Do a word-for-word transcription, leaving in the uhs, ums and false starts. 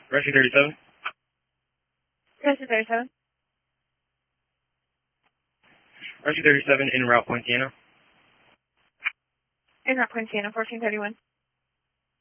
Rescue thirty-seven. Rescue thirty-seven. Rescue thirty-seven, in route Poinciana. En route Poinciana, fourteen thirty-one.